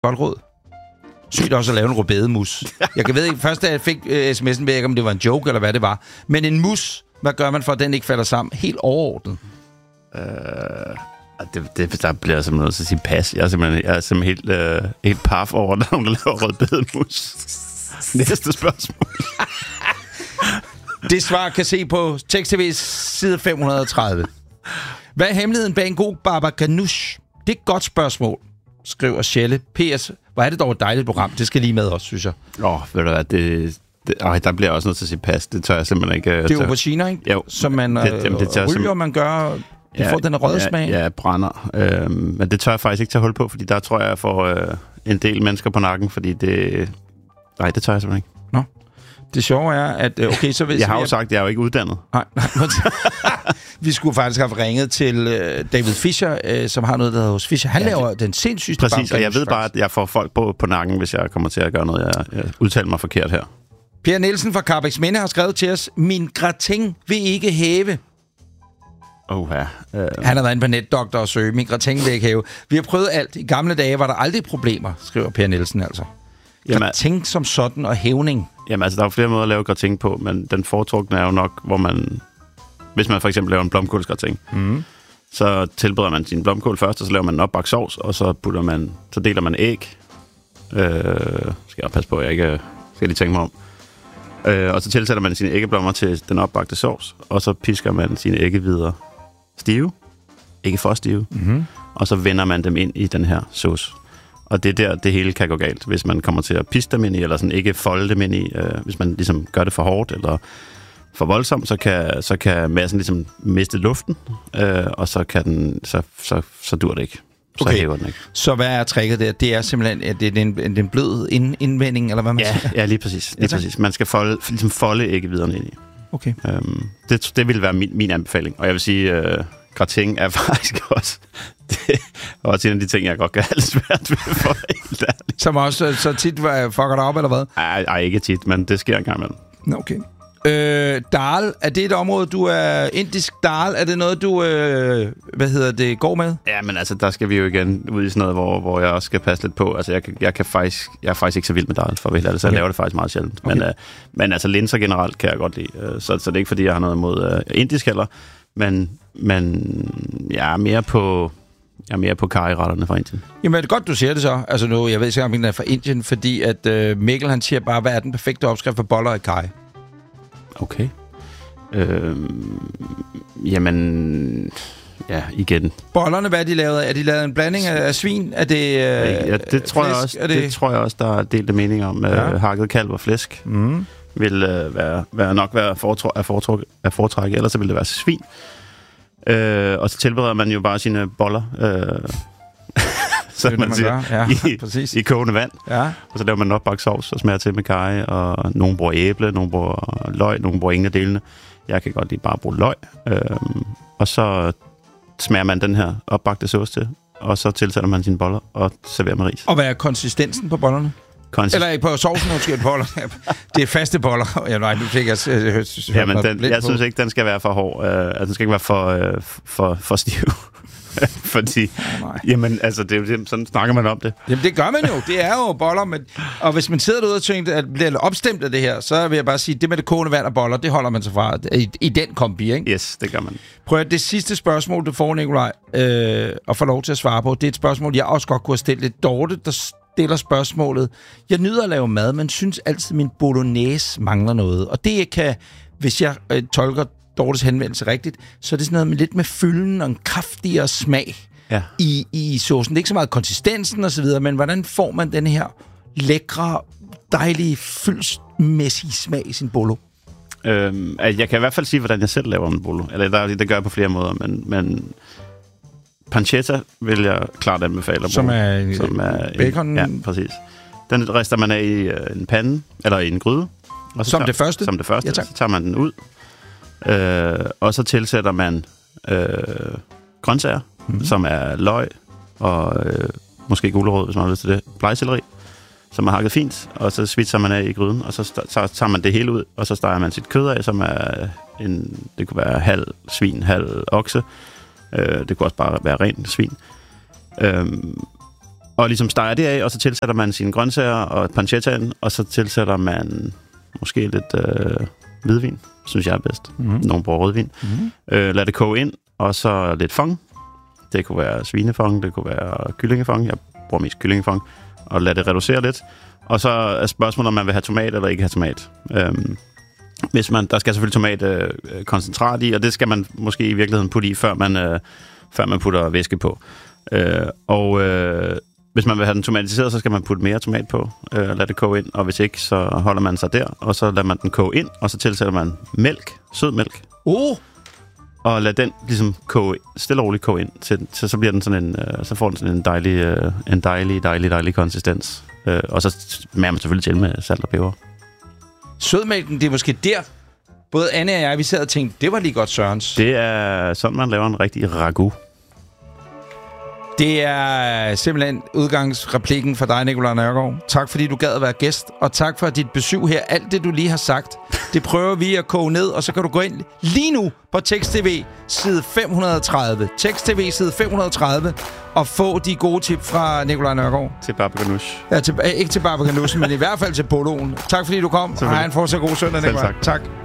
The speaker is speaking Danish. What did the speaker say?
Godt råd. Sygt også at lave en rødbedemus. Jeg ved ikke, først da jeg fik sms'en, ved jeg ikke, om det var en joke eller hvad det var. Men en mus, hvad gør man for, at den ikke falder sammen? Helt overordnet. Der bliver jeg simpelthen nødt til at sige pas. Jeg er simpelthen helt paf over, når nogen laver rødbedemus. Næste spørgsmål. Det svar kan se på Tekst-TV's side 530. Hvad er hemmeligheden bag en god baba ganoush? Det er et godt spørgsmål, skriver Shelle. PS, hvor er det dog et dejligt program. Det skal lige med os, synes jeg. Ved du hvad, der bliver også nødt til at sige pas. Det tør jeg simpelthen ikke. Det er auberginer, ikke? Jo. Som man ryger, man gør... Det får den røde smag. Ja, brænder. Men det tør jeg faktisk ikke tage hul på, fordi der tror jeg, jeg får en del mennesker på nakken, fordi det... Nej, det tør jeg simpelthen ikke. Nå. Det sjove er, at... Okay, så hvis jeg har jo sagt, at jeg er jo ikke uddannet. Nej. Vi skulle faktisk have ringet til David Fischer, som har noget, der hedder hos Fischer. Han laver den sindssygste... Præcis, og jeg ved bare, at jeg får folk på nakken, hvis jeg kommer til at gøre noget. Jeg udtaler mig forkert her. Per Nielsen fra Karrebæksminde har skrevet til os, min gratin vil ikke hæve. Han har været inde på netdoktor og søge, min gratin vil ikke hæve. Vi har prøvet alt. I gamle dage var der aldrig problemer, skriver Per Nielsen altså. Gratin som sådan og hævning. Jamen altså, der er flere måder at lave gratin på, men den foretrukne er jo nok, hvor man... Hvis man for eksempel laver en blomkålsgratin, så tilbereder man sin blomkål først, og så laver man en opbagt sovs, og så deler man æg. Skal jeg passe på, at jeg ikke skal lige tænke mig om. Og så tilsætter man sine æggeblommer til den opbagte sovs, og så pisker man sine æggehvider stive, ikke for stive, og så vender man dem ind i den her sauce. Og det er der, det hele kan gå galt, hvis man kommer til at piske dem ind i, eller sådan ikke folde dem ind i. Hvis man ligesom gør det for hårdt, eller for voldsomt, så kan massen ligesom miste luften, og så kan så dur det ikke. Så hæver den ikke. Så hvad er tricket der? Det er simpelthen, at det er en blød indvending, eller hvad man siger? Ja, lige præcis. Præcis. Man skal folde æggehviderne ind i. Okay. Det vil være min anbefaling. Og jeg vil sige, gratin er faktisk også... Det er også en af de ting, jeg godt kan have lidt svært ved for helt ærligt. Som også så tit fucker dig op, eller hvad? Ej, ikke tit, men det sker en gang imellem. Okay. Dal, er det et område, du er... Indisk dal, er det noget, du... går med? Ja, men altså, der skal vi jo igen ud i sådan noget, hvor jeg også skal passe lidt på. Altså, jeg er faktisk ikke så vild med dal, for at være helt, så jeg laver det faktisk meget sjældent. Okay. Men altså, linser generelt kan jeg godt lide. Så det er ikke, fordi jeg har noget imod indisk heller. Men jeg er mere på... curryretterne fra Indien. Jamen, er det godt, du siger det så? Altså nu, jeg ved ikke, om den er fra Indien, fordi at Mikkel, han siger bare, hvad er den perfekte opskrift for boller i karry? Okay. Jamen... Ja, igen. Bollerne, hvad er de lavet af? Er de lavet en blanding af svin? Er det ja, det tror jeg også. Det tror jeg også, der er delte mening om. Hakket kalv og flæsk vil nok være at foretrække. Ellers så vil det være svin. Og så tilbereder man jo bare sine boller, så man siger, i kogende vand. Ja. Og så laver man en opbagt sovs og smager til med karry, og nogen bruger æble, nogen bruger løg, nogen bruger ingen af delene. Jeg kan godt lide bare bruge løg. Og så smager man den her opbagte sauce til, og så tilsætter man sine boller og serverer med ris. Og hvad er konsistensen på bollerne? Eller på sovsen, måske boller. Det er faste boller. Ja, nej, nu fik jeg jeg synes ikke, den skal være for hård. Den skal ikke være for stiv. Fordi, jamen, altså, det er jo sådan snakker man om det. Jamen, det gør man jo. Det er jo boller. Og hvis man sidder derude og tænker, at bliver opstemt af det her, så vil jeg bare sige, det med det kogende vand og boller, det holder man sig fra i den kombi, ikke? Yes, det gør man. Prøv at det sidste spørgsmål, du får, Nikolaj, og får lov til at svare på, det er et spørgsmål, jeg også godt kunne have stillet lidt. Dorte, der stiller spørgsmålet. Jeg nyder at lave mad, men synes altid, min bolognese mangler noget. Og det kan, hvis jeg tolker Dortes henvendelse rigtigt, så er det sådan noget med lidt med fylden og en kraftigere smag i saucen. Det er ikke så meget konsistensen og så videre, men hvordan får man den her lækre, dejlige, fyldsmæssige smag i sin bolo? Jeg kan i hvert fald sige, hvordan jeg selv laver en bolo. Eller det gør jeg på flere måder, men pancetta vil jeg klart anbefale. Som er bacon? Ja, præcis. Den rister man af i en pande, eller i en gryde. Og så det første? Som det første. Ja, så tager man den ud. Og så tilsætter man grøntsager, som er løg og måske gulerod, hvis man har lyst til det. Blegselleri, som er hakket fint, og så svitser man af i gryden, og så tager man det hele ud, og så steger man sit kød af, som er det kunne være halv svin, halv okse. Det kunne også bare være ren svin. Og ligesom steger det af, og så tilsætter man sine grøntsager og pancetta, og så tilsætter man måske lidt hvidvin, synes jeg er bedst. Nogle bruger rødvin. Lad det koge ind, og så lidt fong. Det kunne være svinefong, det kunne være kyllingefong. Jeg bruger mest kyllingefong. Og lad det reducere lidt. Og så er spørgsmålet, om man vil have tomat eller ikke have tomat. Der skal selvfølgelig tomatkoncentrat i, og det skal man måske i virkeligheden putte i, før man putter væske på. Hvis man vil have den tomatiseret, så skal man putte mere tomat på, lad det koge ind, og hvis ikke, så holder man sig der, og så lader man den koge ind, og så tilsætter man mælk, sødmælk. Og lad den ligesom stille og roligt koge ind, så bliver den sådan så får den sådan en dejlig konsistens. Og så smager man selvfølgelig til med salt og peber. Sødmælken, det er måske der, både Anne og jeg, vi sad og tænkte, det var lige godt Sørens. Det er sådan, man laver en rigtig ragu. Det er simpelthen udgangsreplikken for dig, Nikolaj Nørgaard. Tak, fordi du gad at være gæst, og tak for dit besøg her. Alt det, du lige har sagt, det prøver vi at koge ned, og så kan du gå ind lige nu på Tekst-TV side 530. Tekst-TV side 530, og få de gode tip fra Nikolaj Nørgaard. Til Baba Ganoush. Ja, ikke til Baba Ganoush, men i hvert fald til poloen. Tak, fordi du kom, og have en fortsat god søndag, Nikolaj. Tak.